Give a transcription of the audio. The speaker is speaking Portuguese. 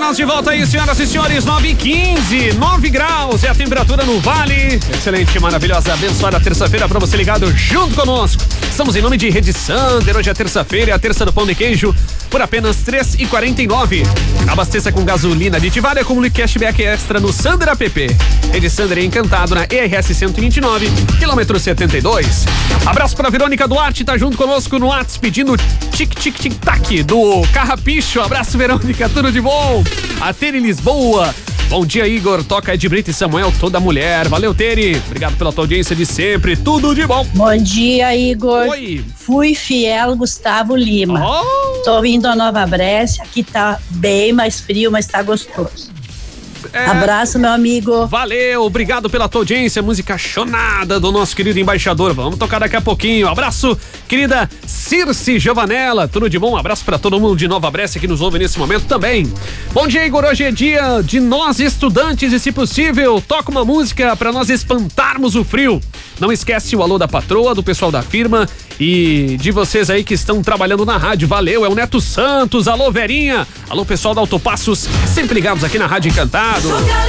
nós de volta aí, senhoras e senhores, 9h15, 9 graus é a temperatura no Vale. Excelente, maravilhosa, abençoada terça-feira pra você ligado junto conosco. Estamos em nome de Rede Sander, hoje é terça-feira, é a terça do pão de queijo, por apenas R$3,49. Abasteça com gasolina aditivada com cashback extra no Sander app. Rede Sander é Encantado, na ERS 129, quilômetro 72. Abraço pra Verônica Duarte, tá junto conosco no WhatsApp pedindo tic-tic-tic-tac do Carrapicho. Abraço, Verônica, tudo de bom? A Tere Lisboa. Bom dia, Igor. Toca Ed Brito e Samuel, toda mulher. Valeu, Tere. Obrigado pela tua audiência de sempre. Tudo de bom. Bom dia, Igor. Oi. Fui fiel, Gustavo Lima. Tô indo a Nova Brécia. Aqui tá bem mais frio, mas tá gostoso. Abraço, meu amigo. Valeu, obrigado pela tua audiência. Música chonada do nosso querido embaixador. Vamos tocar daqui a pouquinho. Abraço, querida Circe Giovanella. Tudo de bom? Abraço pra todo mundo de Nova Brécia que nos ouve nesse momento também. Bom dia, Igor. Hoje é dia de nós estudantes e, se possível, toca uma música pra nós espantarmos o frio. Não esquece o alô da patroa, do pessoal da firma e de vocês aí que estão trabalhando na rádio. Valeu, é o Neto Santos. Alô, Verinha. Alô, pessoal da Autopassos, sempre ligados aqui na Rádio Encantado.